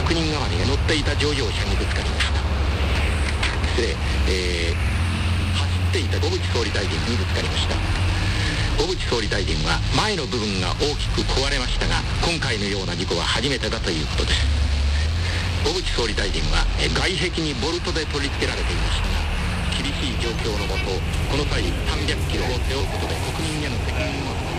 6人余りが乗っていた乗用車にぶつかりました。失礼、走っていた小渕総理大臣にぶつかりました。小渕総理大臣は前の部分が大きく壊れましたが、今回のような事故は初めてだということです。小渕総理大臣は外壁にボルトで取り付けられていましたが、厳しい状況のもとこの際300キロを背負うことで国民への責任を